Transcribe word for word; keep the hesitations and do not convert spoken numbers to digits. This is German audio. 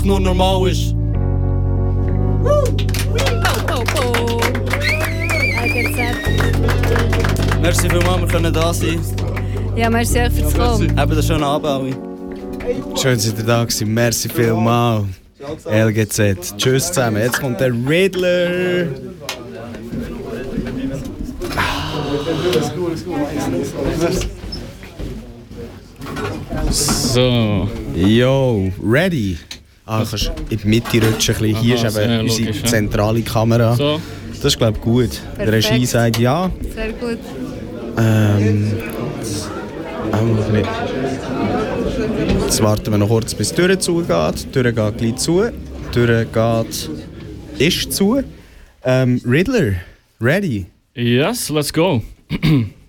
nur normal ist. Merci vielmals, wir können da sein. Ja, merci euch fürs Kommen. Eben den schönen Abend alle. Schön, dass ihr da gewesen. Merci vielmals. L G Z. Tschüss zusammen. Jetzt kommt der Riddler. So. Yo, ready? Ah, kannst du in die Mitte rutschen. Ein bisschen. Hier Aha, ist eben sehr unsere logisch, ja. zentrale Kamera. So. Das ist, glaube ich, gut. Perfekt. Der Regie sagt ja. Sehr gut. Ähm. Auch nicht. Jetzt warten wir noch kurz, bis die Tür zugeht. Die Tür geht gleich zu. Die Tür geht. Ist zu. Ähm, Riddler, ready? Yes, let's go.